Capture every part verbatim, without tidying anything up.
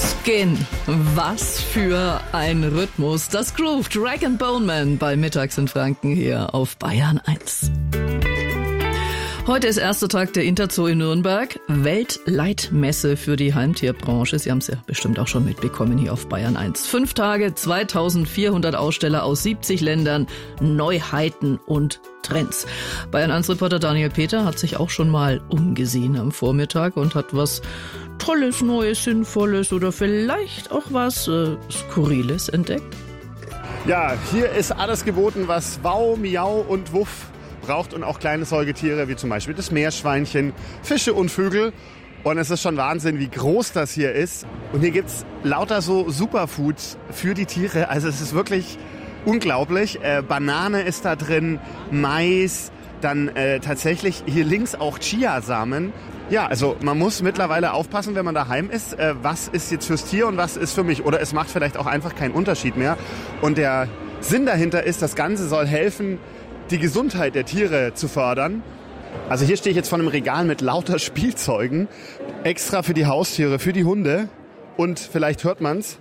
Losgehen. Was für ein Rhythmus. Das Groove, Drag and Bone Man bei Mittags in Franken hier auf Bayern eins. Heute ist erster Tag der Interzoo in Nürnberg. Weltleitmesse für die Heimtierbranche. Sie haben es ja bestimmt auch schon mitbekommen hier auf Bayern eins. Fünf Tage, zweitausendvierhundert Aussteller aus siebzig Ländern, Neuheiten und Trends. Bayern eins Reporter Daniel Peter hat sich auch schon mal umgesehen am Vormittag und hat was Tolles, Neues, Sinnvolles oder vielleicht auch was äh, Skurriles entdeckt. Ja, hier ist alles geboten, was Wow, Miau und Wuff braucht und auch kleine Säugetiere, wie zum Beispiel das Meerschweinchen, Fische und Vögel. Und es ist schon Wahnsinn, wie groß das hier ist. Und hier gibt's lauter so Superfoods für die Tiere. Also es ist wirklich unglaublich. Äh, Banane ist da drin, Mais, dann äh, tatsächlich hier links auch Chiasamen. Ja, also man muss mittlerweile aufpassen, wenn man daheim ist, äh, was ist jetzt fürs Tier und was ist für mich. Oder es macht vielleicht auch einfach keinen Unterschied mehr. Und der Sinn dahinter ist, das Ganze soll helfen, die Gesundheit der Tiere zu fördern. Also hier stehe ich jetzt vor einem Regal mit lauter Spielzeugen, extra für die Haustiere, für die Hunde. Und vielleicht hört man's.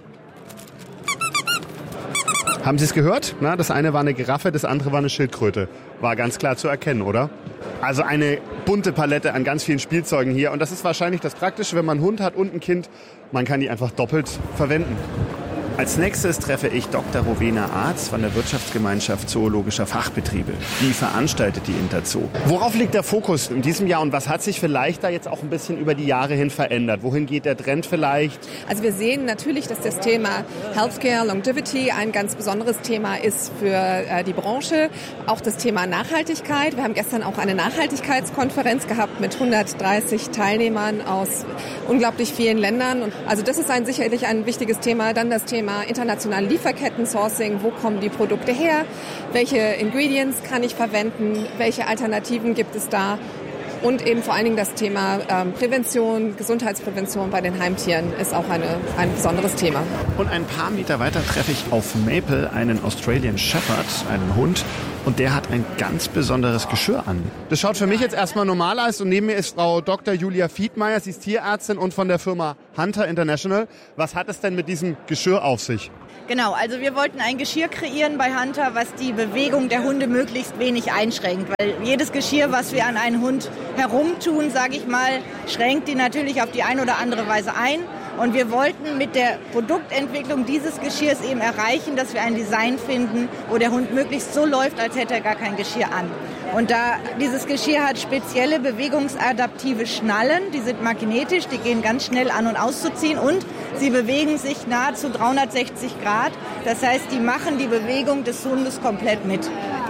Haben Sie es gehört? Na, das eine war eine Giraffe, das andere war eine Schildkröte. War ganz klar zu erkennen, oder? Also eine bunte Palette an ganz vielen Spielzeugen hier. Und das ist wahrscheinlich das Praktische, wenn man einen Hund hat und ein Kind. Man kann die einfach doppelt verwenden. Als nächstes treffe ich Doktor Rowena Arz von der Wirtschaftsgemeinschaft Zoologischer Fachbetriebe. Die veranstaltet die Interzoo. Worauf liegt der Fokus in diesem Jahr und was hat sich vielleicht da jetzt auch ein bisschen über die Jahre hin verändert? Wohin geht der Trend vielleicht? Also wir sehen natürlich, dass das Thema Healthcare, Longevity ein ganz besonderes Thema ist für äh, die Branche. Auch das Thema Nachhaltigkeit. Wir haben gestern auch eine Nachhaltigkeitskonferenz gehabt mit hundertdreißig Teilnehmern aus unglaublich vielen Ländern. Und also das ist ein, sicherlich ein wichtiges Thema. Dann das Thema internationale Lieferketten, Sourcing, wo kommen die Produkte her, welche Ingredients kann ich verwenden, welche Alternativen gibt es da und eben vor allen Dingen das Thema ähm, Prävention, Gesundheitsprävention bei den Heimtieren ist auch eine, ein besonderes Thema. Und ein paar Meter weiter treffe ich auf Maple, einen Australian Shepherd, einen Hund, und der hat ein ganz besonderes Geschirr an. Das schaut für mich jetzt erstmal normal aus und neben mir ist Frau Doktor Julia Fiedmeier, sie ist Tierärztin und von der Firma Hunter International. Was hat es denn mit diesem Geschirr auf sich? Genau, also wir wollten ein Geschirr kreieren bei Hunter, was die Bewegung der Hunde möglichst wenig einschränkt. Weil jedes Geschirr, was wir an einen Hund herumtun, sage ich mal, schränkt die natürlich auf die eine oder andere Weise ein. Und wir wollten mit der Produktentwicklung dieses Geschirrs eben erreichen, dass wir ein Design finden, wo der Hund möglichst so läuft, als hätte er gar kein Geschirr an. Und da dieses Geschirr hat spezielle bewegungsadaptive Schnallen, die sind magnetisch, die gehen ganz schnell an- und auszuziehen und sie bewegen sich nahezu dreihundertsechzig Grad. Das heißt, die machen die Bewegung des Hundes komplett mit.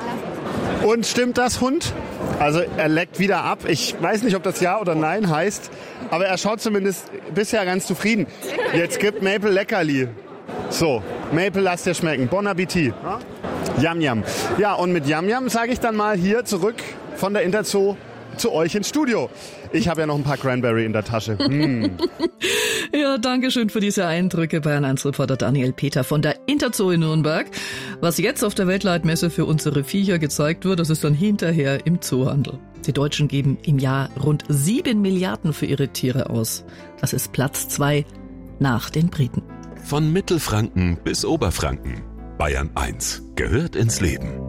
Und stimmt das, Hund? Also er leckt wieder ab. Ich weiß nicht, ob das Ja oder Nein heißt, aber er schaut zumindest bisher ganz zufrieden. Jetzt gibt Maple Leckerli. So, Maple, lass dir schmecken. Bon Appetit. Yam Yam. Ja, und mit Yam Yam sage ich dann mal hier zurück von der Interzoo zu euch ins Studio. Ich habe ja noch ein paar Cranberry in der Tasche. Hm. Ja, danke schön für diese Eindrücke. Bayern eins Reporter Daniel Peter von der Interzoo in Nürnberg. Was jetzt auf der Weltleitmesse für unsere Viecher gezeigt wird, das ist dann hinterher im Zoohandel. Die Deutschen geben im Jahr rund sieben Milliarden für ihre Tiere aus. Das ist Platz zwei nach den Briten. Von Mittelfranken bis Oberfranken. Bayern eins gehört ins Leben.